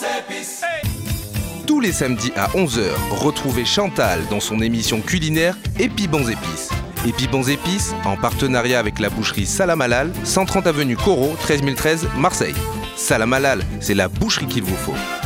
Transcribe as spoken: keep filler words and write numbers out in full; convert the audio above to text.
épices. Tous les samedis à onze heures, retrouvez Chantal dans son émission culinaire Épi Bons Épices. Épi Bons Épices, en partenariat avec la boucherie Salam Halal, cent trente avenue Corot, treize mille treize, Marseille. Salam Halal, c'est la boucherie qu'il vous faut.